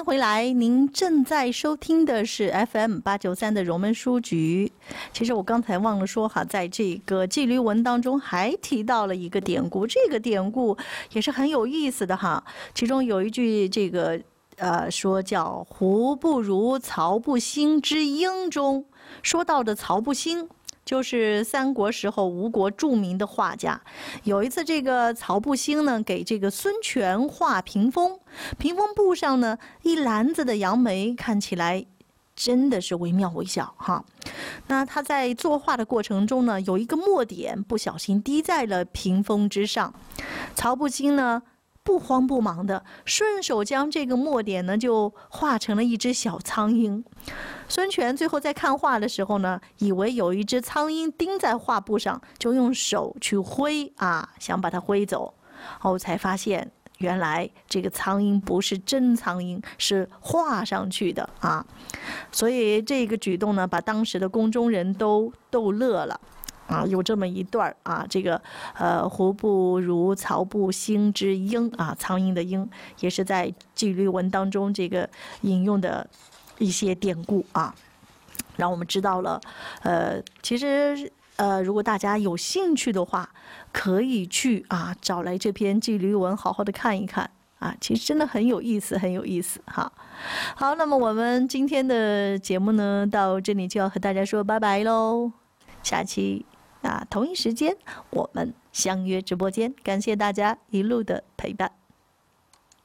回来，您正在收听的是 FM893的荣门书局。其实我刚才忘了说哈，在这个纪律文当中还提到了一个典故，这个典故也是很有意思的哈。其中有一句这个说叫胡不如曹不兴之英中说到的曹不兴，就是三国时候吴国著名的画家。有一次这个曹不兴呢给这个孙权画屏风，屏风布上呢一篮子的杨梅，看起来真的是惟妙惟肖哈。那他在作画的过程中呢，有一个墨点不小心滴在了屏风之上，曹不兴呢不慌不忙的顺手将这个墨点呢就画成了一只小苍蝇。孙权最后在看画的时候呢，以为有一只苍蝇钉在画布上，就用手去挥想把它挥走，后才发现原来这个苍蝇不是真苍蝇，是画上去的所以这个举动呢，把当时的宫中人都逗乐了。有这么一段这个胡不如曹不兴之鹰苍蝇的鹰，也是在纪律文当中这个引用的一些典故让我们知道了其实如果大家有兴趣的话，可以去找来这篇纪律文好好的看一看其实真的很有意思，很有意思好，那么我们今天的节目呢，到这里就要和大家说拜拜喽。下期同一时间我们相约直播间，感谢大家一路的陪伴。